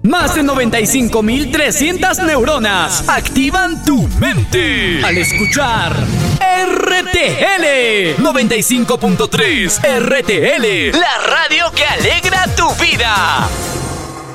Más de 95.300 neuronas activan tu mente al escuchar RTL 95.3 RTL, la radio que alegra tu vida.